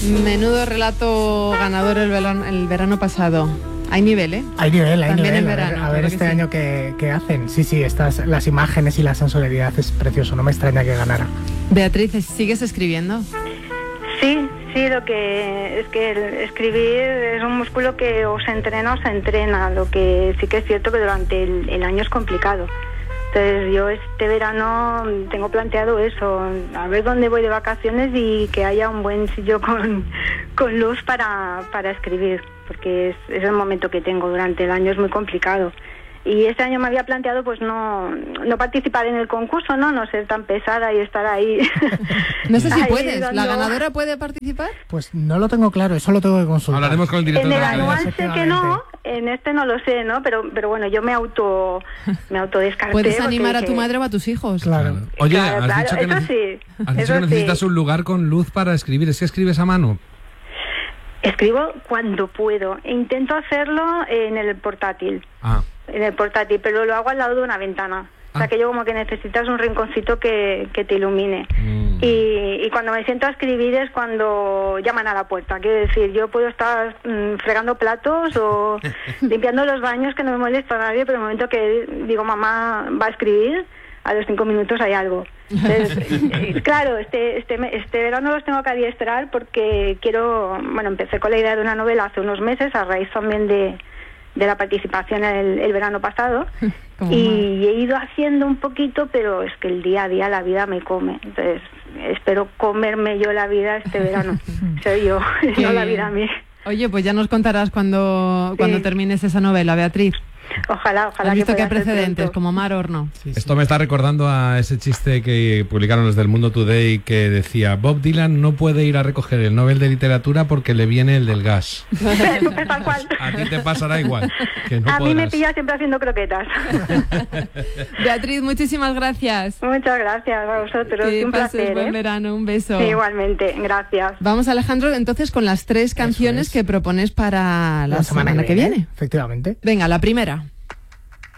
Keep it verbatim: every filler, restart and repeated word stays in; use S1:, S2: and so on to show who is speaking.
S1: Menudo relato ganador el verano, el verano pasado. Hay nivel, ¿eh?
S2: Hay nivel, hay
S1: También
S2: nivel.
S1: en verano,
S2: a ver, a ver
S1: claro
S2: este
S1: que sí.
S2: año qué, qué hacen. Sí, sí, estas, las imágenes y la sensorialidad es precioso. No me extraña que ganara.
S1: Beatriz, ¿sigues escribiendo?
S3: Sí, sí, lo que es que el escribir es un músculo que o se entrena o se entrena. Lo que sí que es cierto que durante el, el año es complicado. Entonces yo este verano tengo planteado eso, a ver dónde voy de vacaciones y que haya un buen sitio con, con luz para, para escribir, porque es, es el momento que tengo durante el año, es muy complicado. Y este año me había planteado pues no, no participar en el concurso, no no ser tan pesada y estar ahí.
S1: No sé si
S3: ahí
S1: puedes.
S3: dando-
S1: ¿La ganadora puede participar?
S2: Pues no lo tengo claro, eso lo tengo que consultar.
S4: Hablaremos con el director
S3: En
S4: de
S3: el
S4: la
S3: anual
S4: academia.
S3: sé que no, en este no lo sé, ¿no? Pero pero bueno, yo me auto me autodescarté.
S1: ¿Puedes
S3: porque
S1: animar a tu
S3: dije,
S1: madre o a tus hijos?
S2: Claro.
S4: Oye,
S3: Claro,
S4: has
S3: claro,
S4: dicho que,
S3: eso
S4: neces-
S3: sí,
S4: has dicho
S3: eso
S4: que necesitas
S3: sí.
S4: un lugar con luz para escribir. ¿Es que escribes a mano?
S3: Escribo cuando puedo. E intento hacerlo en el portátil.
S4: Ah,
S3: En el portátil, pero lo hago al lado de una ventana. O sea,
S4: Ah.
S3: que yo como que necesitas un rinconcito que, que te ilumine.
S4: Mm.
S3: Y, y cuando me siento a escribir es cuando llaman a la puerta. Quiero decir, yo puedo estar mm, fregando platos o limpiando los baños, que no me molesta a nadie, pero en el momento que digo, mamá va a escribir, a los cinco minutos hay algo. Entonces, eh, claro, este, este, me- este verano los tengo que adiestrar porque quiero... Bueno, empecé con la idea de una novela hace unos meses, a raíz también de... de la participación el, el verano pasado
S1: Como
S3: y he ido haciendo un poquito, pero es que el día a día la vida me come, entonces espero comerme yo la vida este verano. Soy yo,
S1: Qué
S3: no la
S1: bien.
S3: vida a mí.
S1: Oye, pues ya nos contarás cuando,
S3: Sí.
S1: cuando termines esa novela, Beatriz.
S3: Ojalá, ojalá.
S1: ¿Has visto
S3: que
S1: qué
S3: pueda ser
S1: precedentes?
S3: pronto.
S1: Como Mar Horno.
S2: Sí, sí.
S4: Esto me está recordando a ese chiste que publicaron los del Mundo Today que decía: Bob Dylan no puede ir a recoger el Nobel de Literatura porque le viene el del gas.
S3: Pues tal cual.
S4: A ti te pasará igual. Que no
S3: a mí me
S4: podrás.
S3: pilla siempre haciendo croquetas.
S1: Beatriz, muchísimas gracias.
S3: Muchas gracias a vosotros,
S1: Que
S3: un
S1: pases
S3: placer.
S1: buen
S3: ¿eh?
S1: verano, un beso.
S3: Sí, igualmente, gracias.
S1: Vamos, Alejandro, entonces con las tres canciones
S2: es.
S1: que propones para la, semana, que viene.
S2: Efectivamente.
S1: Venga, la primera.